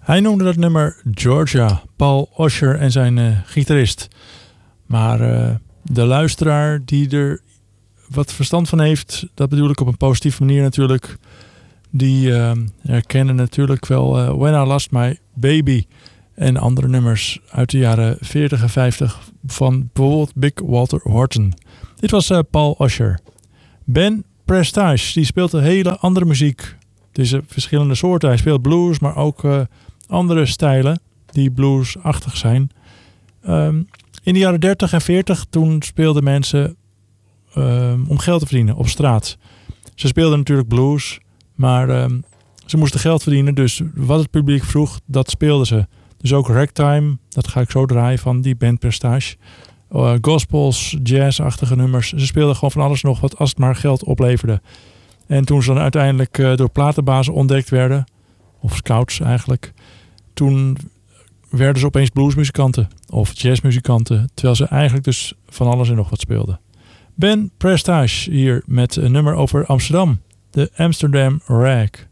Hij noemde dat nummer Georgia, Paul Osher en zijn gitarist. Maar de luisteraar die er wat verstand van heeft, dat bedoel ik op een positieve manier natuurlijk, die herkennen natuurlijk wel When I Lost My Baby en andere nummers uit de jaren 40 en 50 van bijvoorbeeld Big Walter Horton. Dit was Paul Osher. Ben Prestage, die speelt een hele andere muziek. Het is verschillende soorten. Hij speelt blues, maar ook andere stijlen die bluesachtig zijn. In de jaren 30 en 40 toen speelden mensen om geld te verdienen op straat. Ze speelden natuurlijk blues, maar ze moesten geld verdienen. Dus wat het publiek vroeg, dat speelden ze. Dus ook ragtime, dat ga ik zo draaien van die band Prestage. Gospels, jazz-achtige nummers. Ze speelden gewoon van alles nog wat als het maar geld opleverde. En toen ze dan uiteindelijk door platenbazen ontdekt werden, of scouts eigenlijk, toen werden ze opeens bluesmuzikanten of jazzmuzikanten, terwijl ze eigenlijk dus van alles en nog wat speelden. Ben Prestage hier met een nummer over Amsterdam, de Amsterdam Rag.